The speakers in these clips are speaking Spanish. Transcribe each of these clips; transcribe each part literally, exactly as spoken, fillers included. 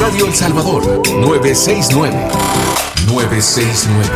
Radio El Salvador, nueve seis nueve. nueve seis nueve.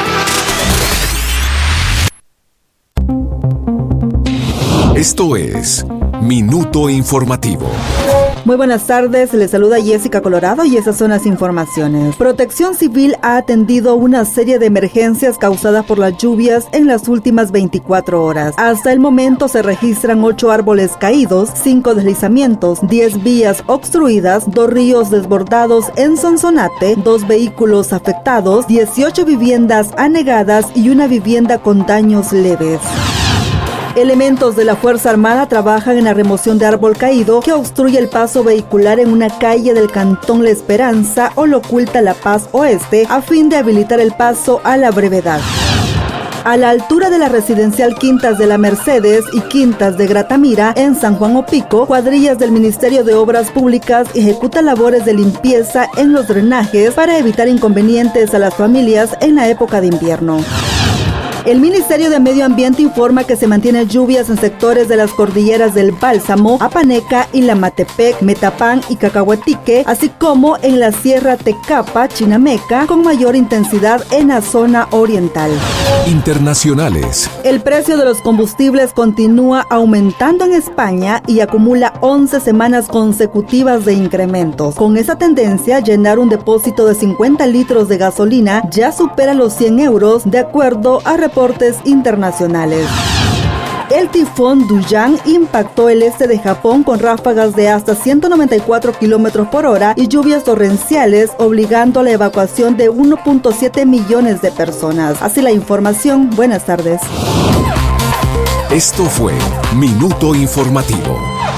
Esto es Minuto Informativo. Muy buenas tardes, les saluda Jessica Colorado y esas son las informaciones. Protección Civil ha atendido una serie de emergencias causadas por las lluvias en las últimas veinticuatro horas. Hasta el momento se registran ocho árboles caídos, cinco deslizamientos, diez vías obstruidas, dos ríos desbordados en Sonsonate, dos vehículos afectados, dieciocho viviendas anegadas y una vivienda con daños leves. Elementos de la Fuerza Armada trabajan en la remoción de árbol caído que obstruye el paso vehicular en una calle del cantón La Esperanza o lo oculta La Paz Oeste a fin de habilitar el paso a la brevedad. A la altura de la residencial Quintas de la Mercedes y Quintas de Gratamira, en San Juan Opico, cuadrillas del Ministerio de Obras Públicas ejecutan labores de limpieza en los drenajes para evitar inconvenientes a las familias en la época de invierno. El Ministerio de Medio Ambiente informa que se mantienen lluvias en sectores de las cordilleras del Bálsamo, Apaneca, Ilamatepec, Metapán y Cacahuatique, así como en la Sierra Tecapa, Chinameca, con mayor intensidad en la zona oriental. Internacionales. El precio de los combustibles continúa aumentando en España y acumula once semanas consecutivas de incrementos. Con esa tendencia, llenar un depósito de cincuenta litros de gasolina ya supera los cien euros, de acuerdo a reportes internacionales. El tifón Duyan impactó el este de Japón con ráfagas de hasta ciento noventa y cuatro kilómetros por hora y lluvias torrenciales, obligando a la evacuación de uno punto siete millones de personas. Así la información. Buenas tardes. Esto fue Minuto Informativo.